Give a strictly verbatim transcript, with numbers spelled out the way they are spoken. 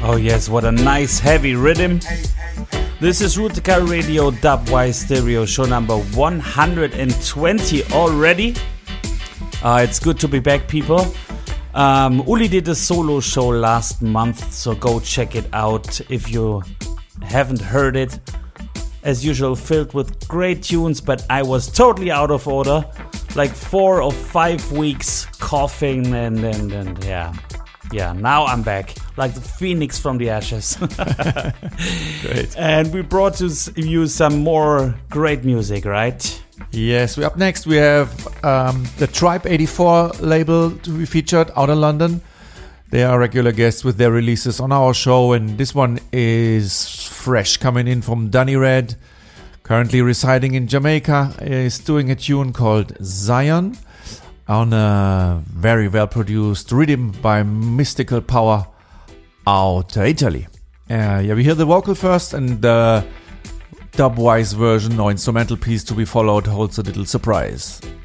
Oh yes, what a nice heavy rhythm. This is Rootica Radio Dubwise Stereo show number one hundred twenty already. Uh, it's good to be back, people. Um, Uli did a solo show last month, so go check it out if you haven't heard it. As usual, filled with great tunes, but I was totally out of order. Like four or five weeks coughing and, and, and yeah. Yeah, now I'm back, like the phoenix from the ashes. Great. And we brought to you some more great music, right? Yes, we up next we have um, the Tribe eighty-four label to be featured out of London. They are regular guests with their releases on our show, and this one is fresh, coming in from Danny Red, currently residing in Jamaica, is doing a tune called Zion on a very well-produced rhythm by Mystical Power out of Italy. Uh, yeah, we hear the vocal first, and the dubwise version or instrumental piece to be followed holds a little surprise.